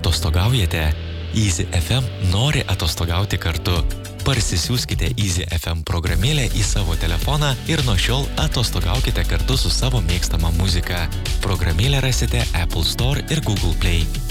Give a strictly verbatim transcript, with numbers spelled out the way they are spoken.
Atostogaujate? Easy F M nori atostogauti kartu. Parsisiųskite Easy F M programėlę į savo telefoną ir nuo šiol atostogaukite kartu su savo mėgstama muzika. Programėlę rasite Apple Store ir Google Play.